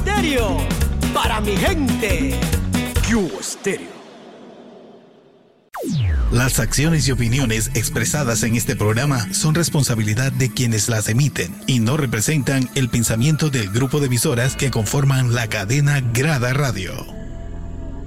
Stereo. Para mi gente. Cubo Stereo. Las acciones y opiniones expresadas en este programa son responsabilidad de quienes las emiten y no representan el pensamiento del grupo de emisoras que conforman la cadena Grada Radio.